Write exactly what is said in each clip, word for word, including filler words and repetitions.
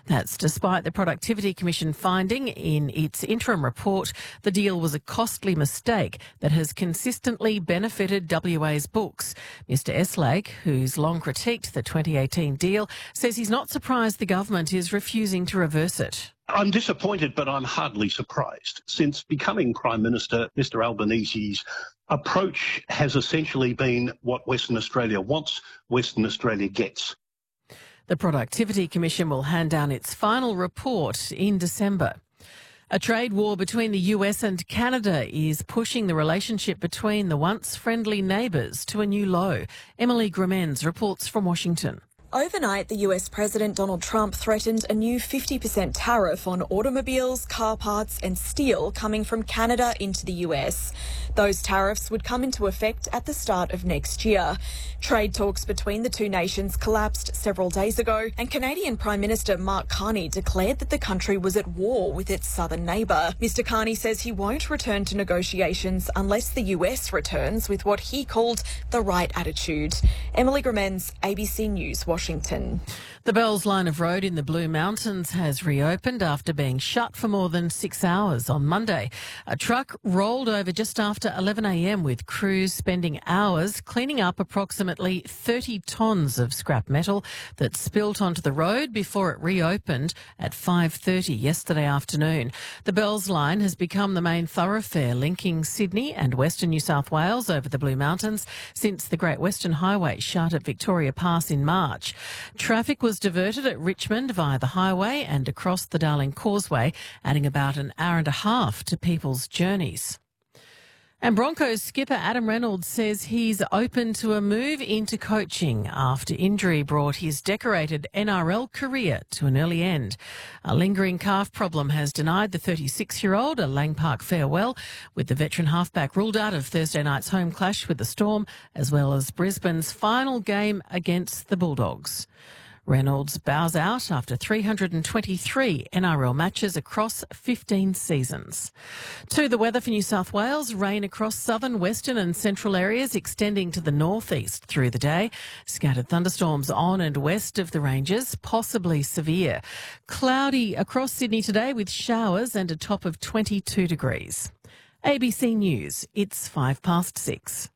That's despite the Productivity Commission finding in its interim report the deal was a costly mistake that has consistently benefited W A's books. Mister Eslake, who's long critiqued the twenty eighteen deal, says he's not surprised the government is refusing to reverse it. I'm disappointed, but I'm hardly surprised. Since becoming Prime Minister, Mister Albanese's approach has essentially been what Western Australia wants, Western Australia gets. The Productivity Commission will hand down its final report in December. A trade war between the U S and Canada is pushing the relationship between the once friendly neighbours to a new low. Emily Gramens reports from Washington. Overnight, the U S President Donald Trump threatened a new fifty percent tariff on automobiles, car parts and steel coming from Canada into the U S. Those tariffs would come into effect at the start of next year. Trade talks between the two nations collapsed several days ago, and Canadian Prime Minister Mark Carney declared that the country was at war with its southern neighbour. Mister Carney says he won't return to negotiations unless the U S returns with what he called the right attitude. Emily Gramens, A B C News, Washington. The Bells line of road in the Blue Mountains has reopened after being shut for more than six hours on Monday. A truck rolled over just after eleven a m with crews spending hours cleaning up approximately thirty tonnes of scrap metal that spilt onto the road before it reopened at five thirty yesterday afternoon. The Bells line has become the main thoroughfare linking Sydney and Western New South Wales over the Blue Mountains since the Great Western Highway shut at Victoria Pass in March. Traffic was diverted at Richmond via the highway and across the Darling Causeway, adding about an hour and a half to people's journeys. And Broncos skipper Adam Reynolds says he's open to a move into coaching after injury brought his decorated N R L career to an early end. A lingering calf problem has denied the thirty-six-year-old a Lang Park farewell, with the veteran halfback ruled out of Thursday night's home clash with the Storm, as well as Brisbane's final game against the Bulldogs. Reynolds bows out after three hundred twenty-three N R L matches across fifteen seasons. To the weather for New South Wales, rain across southern, western and central areas extending to the northeast through the day. Scattered thunderstorms on and west of the ranges, possibly severe. Cloudy across Sydney today with showers and a top of twenty-two degrees. A B C News, it's five past six.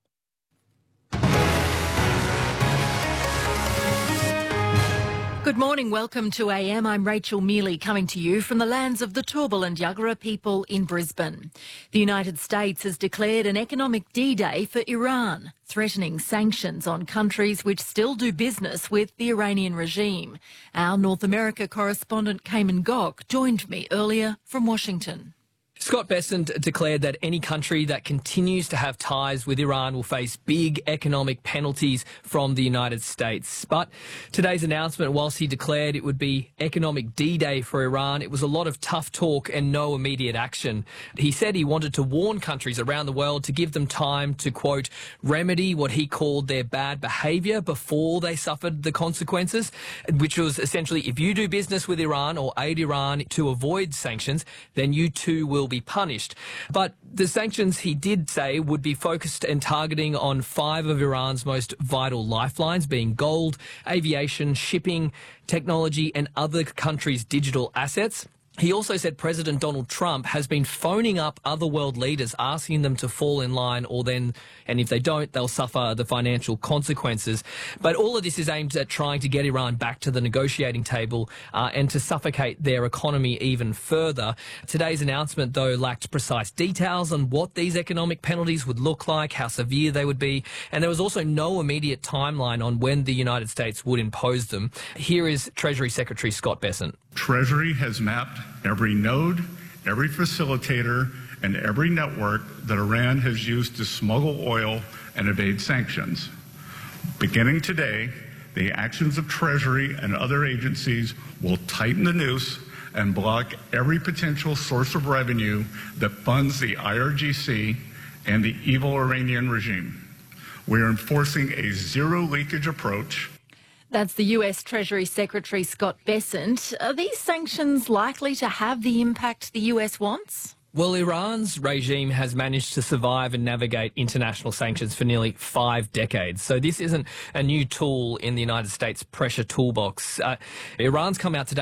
Good morning, welcome to A M. I'm Rachel Mealy coming to you from the lands of the Turrbal and Yagara people in Brisbane. The United States has declared an economic D-Day for Iran, threatening sanctions on countries which still do business with the Iranian regime. Our North America correspondent Cayman Gok joined me earlier from Washington. Scott Bessent declared that any country that continues to have ties with Iran will face big economic penalties from the United States. But today's announcement, whilst he declared it would be economic D-Day for Iran, it was a lot of tough talk and no immediate action. He said he wanted to warn countries around the world to give them time to, quote, remedy what he called their bad behaviour before they suffered the consequences, which was essentially if you do business with Iran or aid Iran to avoid sanctions, then you too will be punished. But the sanctions, he did say, would be focused and targeting on five of Iran's most vital lifelines, being gold, aviation, shipping, technology and other countries' digital assets. He also said President Donald Trump has been phoning up other world leaders, asking them to fall in line, or then, and if they don't, they'll suffer the financial consequences. But all of this is aimed at trying to get Iran back to the negotiating table uh, and to suffocate their economy even further. Today's announcement, though, lacked precise details on what these economic penalties would look like, how severe they would be, and there was also no immediate timeline on when the United States would impose them. Here is Treasury Secretary Scott Bessent. Treasury has mapped every node, every facilitator, and every network that Iran has used to smuggle oil and evade sanctions. Beginning today, the actions of Treasury and other agencies will tighten the noose and block every potential source of revenue that funds the I R G C and the evil Iranian regime. We are enforcing a zero leakage approach. That's the U S Treasury Secretary Scott Bessent. Are these sanctions likely to have the impact the U S wants? Well, Iran's regime has managed to survive and navigate international sanctions for nearly five decades. So this isn't a new tool in the United States pressure toolbox. Uh, Iran's come out today